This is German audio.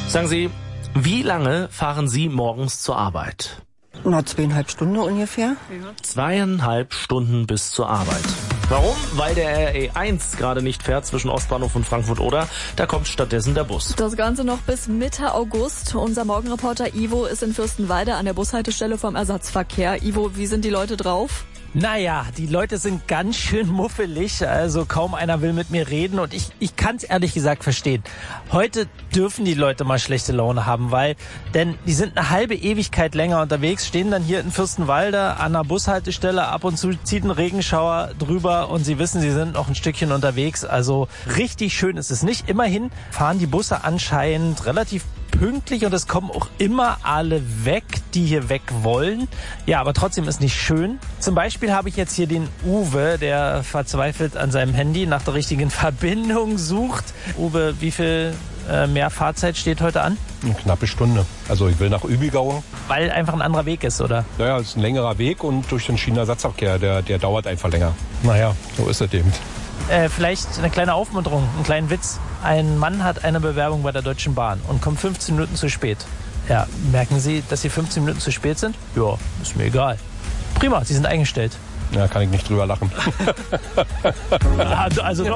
Sagen Sie, wie lange fahren Sie morgens zur Arbeit? Na, 2,5 Stunden ungefähr. 2,5 Stunden bis zur Arbeit. Warum? Weil der RE1 gerade nicht fährt zwischen Ostbahnhof und Frankfurt-Oder. Da kommt stattdessen der Bus. Das Ganze noch bis Mitte August. Unser Morgenreporter Ivo ist in Fürstenwalde an der Bushaltestelle vom Ersatzverkehr. Ivo, wie sind die Leute drauf? Naja, die Leute sind ganz schön muffelig, also kaum einer will mit mir reden und ich kann es ehrlich gesagt verstehen. Heute dürfen die Leute mal schlechte Laune haben, denn die sind eine halbe Ewigkeit länger unterwegs, stehen dann hier in Fürstenwalde an der Bushaltestelle, ab und zu zieht ein Regenschauer drüber und sie wissen, sie sind noch ein Stückchen unterwegs, also richtig schön ist es nicht. Immerhin fahren die Busse anscheinend relativ pünktlich und es kommen auch immer alle weg, die hier weg wollen. Ja, aber trotzdem ist nicht schön. Zum Beispiel habe ich jetzt hier den Uwe, der verzweifelt an seinem Handy nach der richtigen Verbindung sucht. Uwe, wie viel mehr Fahrzeit steht heute an? Eine knappe Stunde. Also ich will nach Übigau. Weil einfach ein anderer Weg ist, oder? Naja, es ist ein längerer Weg und durch den Schienenersatzverkehr, der dauert einfach länger. Naja, so ist es eben. Vielleicht eine kleine Aufmunterung, einen kleinen Witz. Ein Mann hat eine Bewerbung bei der Deutschen Bahn und kommt 15 Minuten zu spät. Ja, merken Sie, dass Sie 15 Minuten zu spät sind? Ja, ist mir egal. Prima, Sie sind eingestellt. Ja, kann ich nicht drüber lachen. Also